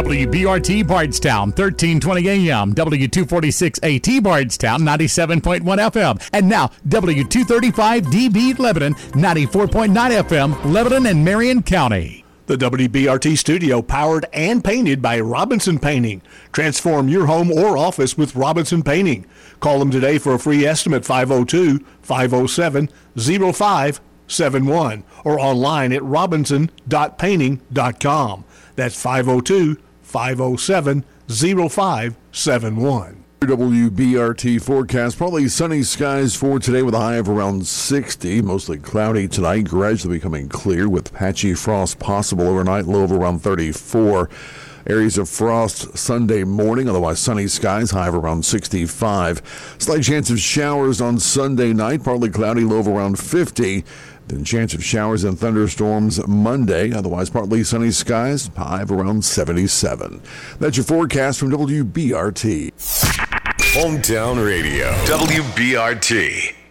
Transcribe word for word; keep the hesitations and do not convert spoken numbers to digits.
W B R T Bardstown, thirteen twenty A M, W two forty-six A T Bardstown, ninety-seven point one F M, and now W two thirty-five D B Lebanon, ninety-four point nine F M, Lebanon and Marion County. The W B R T studio powered and painted by Robinson Painting. Transform your home or office with Robinson Painting. Call them today for a free estimate, five oh two, five oh seven, oh five seven one, or online at robinson dot painting dot com. That's five oh two, five oh seven, oh five seven one. W B R T forecast, probably sunny skies for today with a high of around sixty. Mostly cloudy tonight, gradually becoming clear with patchy frost possible overnight, low of around thirty-four. Areas of frost Sunday morning, otherwise sunny skies, high of around sixty-five. Slight chance of showers on Sunday night, partly cloudy, low of around fifty. Then chance of showers and thunderstorms Monday, otherwise partly sunny skies, high of around seventy-seven. That's your forecast from W B R T. Hometown Radio, W B R T.